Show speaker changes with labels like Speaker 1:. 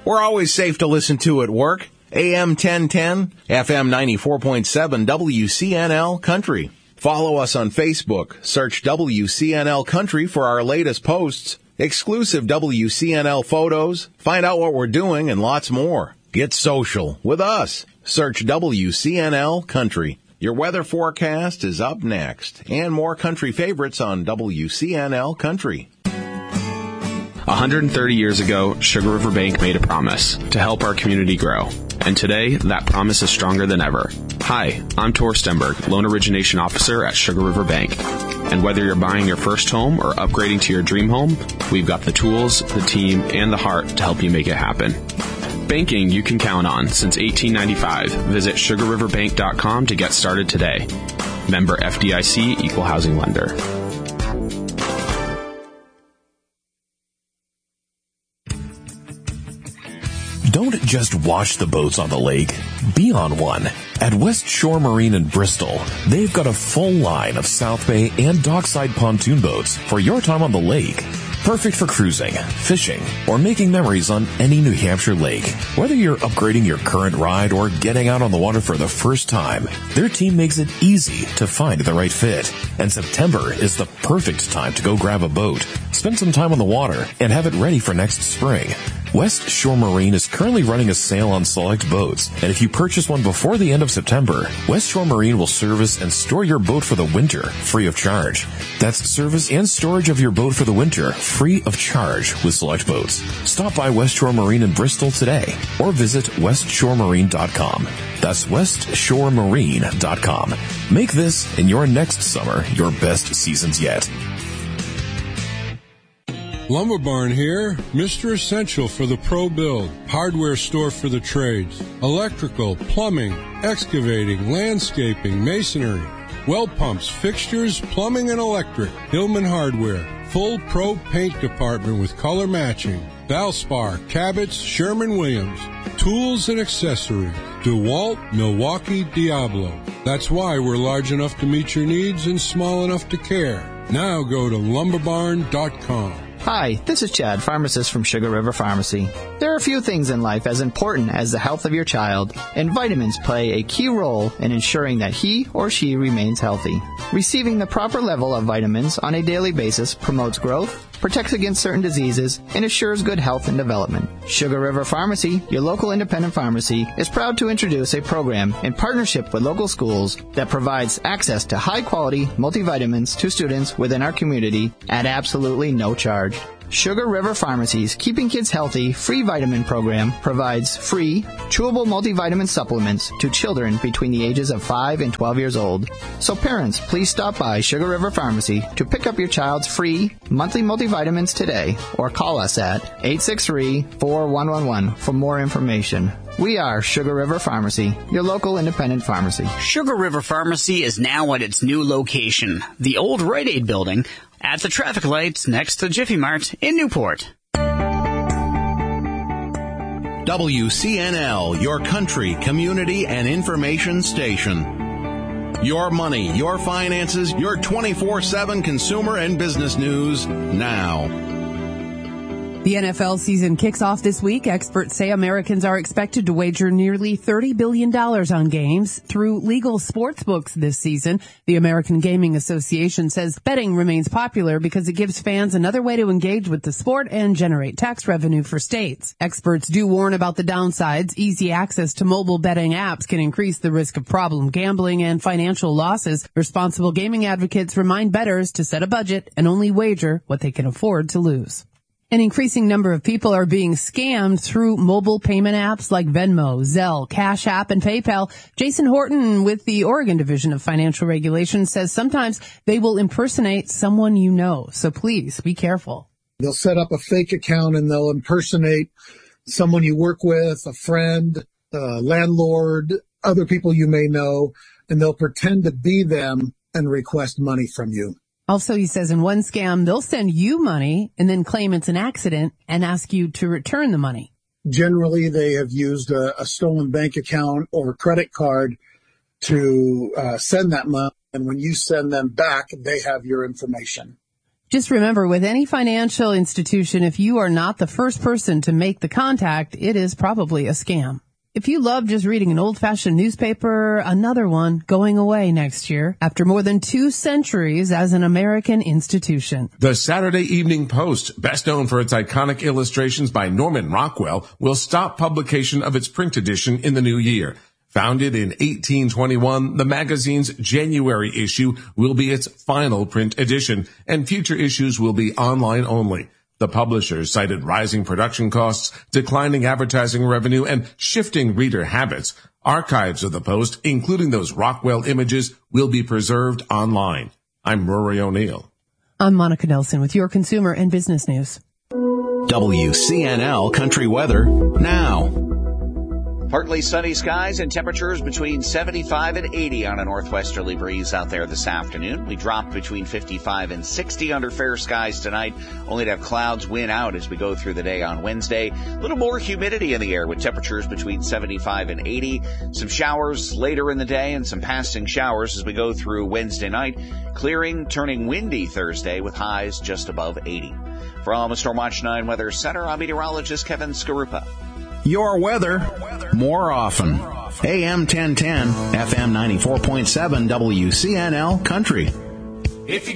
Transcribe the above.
Speaker 1: We're always safe to listen to at work. AM 1010, FM 94.7 WCNL Country. Follow us on Facebook. Search WCNL Country for our latest posts, exclusive WCNL photos, find out what we're doing, and lots more. Get social with us. Search WCNL Country. Your weather forecast is up next, and more country favorites on WCNL Country.
Speaker 2: 130 years ago, Sugar River Bank made a promise to help our community grow. And today, that promise is stronger than ever. Hi, I'm Tor Stenberg, Loan Origination Officer at Sugar River Bank. And whether you're buying your first home or upgrading to your dream home, we've got the tools, the team, and the heart to help you make it happen. Banking you can count on since 1895. Visit sugarriverbank.com to get started today. Member FDIC, Equal Housing Lender.
Speaker 3: Don't just watch the boats on the lake. Be on one. At West Shore Marine in Bristol, they've got a full line of South Bay and dockside pontoon boats for your time on the lake. Perfect for cruising, fishing, or making memories on any New Hampshire lake. Whether you're upgrading your current ride or getting out on the water for the first time, their team makes it easy to find the right fit. And September is the perfect time to go grab a boat, spend some time on the water, and have it ready for next spring. West Shore Marine is currently running a sale on select boats, and if you purchase one before the end of September, West Shore Marine will service and store your boat for the winter, free of charge. That's service and storage of your boat for the winter, free of charge with select boats. Stop by West Shore Marine in Bristol today, or visit westshoremarine.com. That's westshoremarine.com. Make this and your next summer your best seasons yet.
Speaker 4: Lumber Barn here, Mr. Essential for the pro build, hardware store for the trades, electrical, plumbing, excavating, landscaping, masonry, well pumps, fixtures, plumbing and electric, Hillman Hardware, full pro paint department with color matching, Valspar, Cabot's, Sherman-Williams, tools and accessories, DeWalt, Milwaukee, Diablo. That's why we're large enough to meet your needs and small enough to care. Now go to lumberbarn.com.
Speaker 5: Hi, this is Chad, pharmacist from Sugar River Pharmacy. There are few things in life as important as the health of your child, and vitamins play a key role in ensuring that he or she remains healthy. Receiving the proper level of vitamins on a daily basis promotes growth, protects against certain diseases, and assures good health and development. Sugar River Pharmacy, your local independent pharmacy, is proud to introduce a program in partnership with local schools that provides access to high-quality multivitamins to students within our community at absolutely no charge. Sugar River Pharmacy's Keeping Kids Healthy free vitamin program provides free, chewable multivitamin supplements to children between the ages of 5 and 12 years old. So parents, please stop by Sugar River Pharmacy to pick up your child's free monthly multivitamins today, or call us at 863-4111 for more information. We are Sugar River Pharmacy, your local independent pharmacy.
Speaker 6: Sugar River Pharmacy is now at its new location, the old Rite Aid building, at the traffic lights next to Jiffy Mart in Newport.
Speaker 1: WCNL, your country, community, and information station. Your money, your finances, your 24/7 consumer and business news now.
Speaker 7: The NFL season kicks off this week. Experts say Americans are expected to wager nearly $30 billion on games through legal sports books this season. The American Gaming Association says betting remains popular because it gives fans another way to engage with the sport and generate tax revenue for states. Experts do warn about the downsides. Easy access to mobile betting apps can increase the risk of problem gambling and financial losses. Responsible gaming advocates remind bettors to set a budget and only wager what they can afford to lose. An increasing number of people are being scammed through mobile payment apps like Venmo, Zelle, Cash App, and PayPal. Jason Horton with the Oregon Division of Financial Regulation says sometimes they will impersonate someone you know. So please be careful.
Speaker 8: They'll set up a fake account and they'll impersonate someone you work with, a friend, a landlord, other people you may know, and they'll pretend to be them and request money from you.
Speaker 7: Also, he says in one scam, they'll send you money and then claim it's an accident and ask you to return the money.
Speaker 8: Generally, they have used a stolen bank account or credit card to send that money. And when you send them back, they have your information.
Speaker 7: Just remember, with any financial institution, if you are not the first person to make the contact, it is probably a scam. If you love just reading an old-fashioned newspaper, another one going away next year after more than 2 centuries as an American institution.
Speaker 9: The Saturday Evening Post, best known for its iconic illustrations by Norman Rockwell, will stop publication of its print edition in the new year. Founded in 1821, the magazine's January issue will be its final print edition, and future issues will be online only. The publishers cited rising production costs, declining advertising revenue, and shifting reader habits. Archives of the Post, including those Rockwell images, will be preserved online. I'm Rory O'Neill.
Speaker 7: I'm Monica Nelson with your consumer and business news.
Speaker 1: WCNL Country Weather now.
Speaker 10: Partly sunny skies and temperatures between 75 and 80 on a northwesterly breeze out there this afternoon. We drop between 55 and 60 under fair skies tonight, only to have clouds win out as we go through the day on Wednesday. A little more humidity in the air with temperatures between 75 and 80. Some showers later in the day and some passing showers as we go through Wednesday night. Clearing, turning windy Thursday with highs just above 80. From a Stormwatch 9 Weather Center, I'm meteorologist Kevin Skarupa.
Speaker 1: Your weather, more often. AM 1010, FM 94.7, WCNL Country.